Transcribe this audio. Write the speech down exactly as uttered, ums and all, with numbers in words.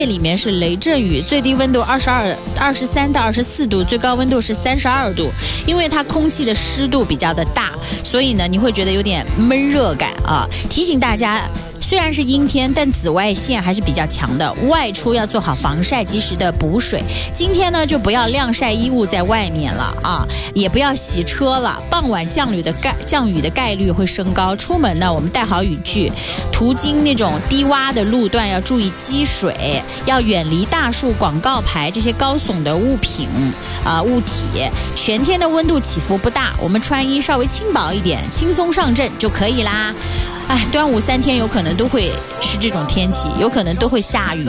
里面是雷阵雨，最低温度二十二、二十三到二十四度，最高温度是三十二度。因为它空气的湿度比较的大，所以呢，你会觉得有点闷热感啊。提醒大家，虽然是阴天，但紫外线还是比较强的，外出要做好防晒，及时的补水。今天呢，就不要晾晒衣物在外面了啊，也不要洗车了。傍晚降雨的概降雨的概率会升高，出门呢，我们带好雨具。途经那种低洼的路段要注意积水，要远离大树、广告牌这些高耸的物品啊、呃、物体。全天的温度起伏不大，我们穿衣稍微轻薄一点，轻松上阵就可以啦。哎，端午三天有可能都会是这种天气，有可能都会下雨。